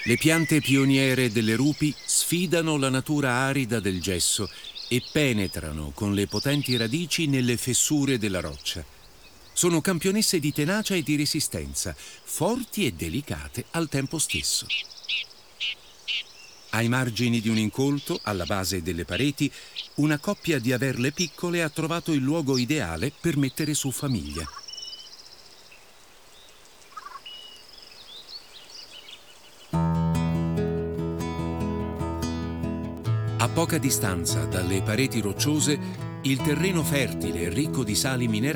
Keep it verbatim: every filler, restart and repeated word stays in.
Le piante pioniere delle rupi sfidano la natura arida del gesso e penetrano con le potenti radici nelle fessure della roccia. Sono campionesse di tenacia e di resistenza, forti e delicate al tempo stesso. Ai margini di un incolto, alla base delle pareti, una coppia di averle piccole ha trovato il luogo ideale per mettere su famiglia. A poca distanza dalle pareti rocciose, il terreno fertile e ricco di sali minerali